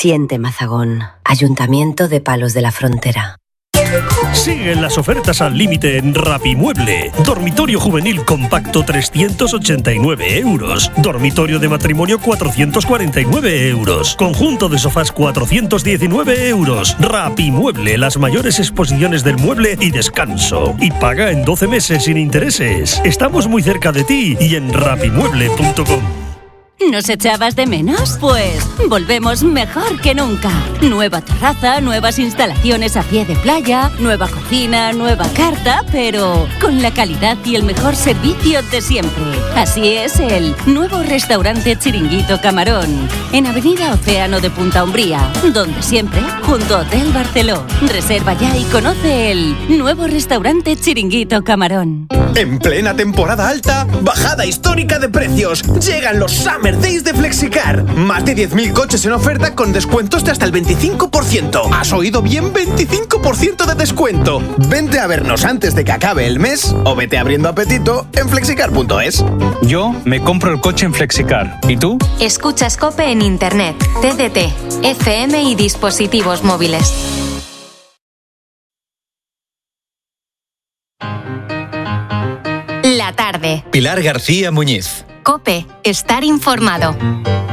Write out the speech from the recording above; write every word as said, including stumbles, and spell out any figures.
Siente Mazagón, Ayuntamiento de Palos de la Frontera. Siguen las ofertas al límite en Rapimueble. Dormitorio juvenil compacto trescientos ochenta y nueve euros. Dormitorio de matrimonio cuatrocientos cuarenta y nueve euros. Conjunto de sofás cuatrocientos diecinueve euros. Rapimueble, las mayores exposiciones del mueble y descanso. Y paga en doce meses sin intereses. Estamos muy cerca de ti y en rapimueble punto com. ¿Nos echabas de menos? Pues volvemos mejor que nunca. Nueva terraza, nuevas instalaciones a pie de playa, nueva cocina, nueva carta, pero con la calidad y el mejor servicio de siempre. Así es el nuevo restaurante Chiringuito Camarón, en Avenida Océano de Punta Umbría, donde siempre, junto a Hotel Barceló. Reserva ya y conoce el nuevo restaurante Chiringuito Camarón. En plena temporada alta, bajada histórica de precios. Llegan los Summer Days de Flexicar. Más de diez mil coches en oferta con descuentos de hasta el veinticinco por ciento. ¿Has oído bien? veinticinco por ciento de descuento. Vente a vernos antes de que acabe el mes o vete abriendo apetito en flexicar punto es. Yo me compro el coche en Flexicar. ¿Y tú? Escuchas COPE en Internet, T D T, F M y dispositivos móviles. La tarde. Pilar García Muñiz. COPE, estar informado.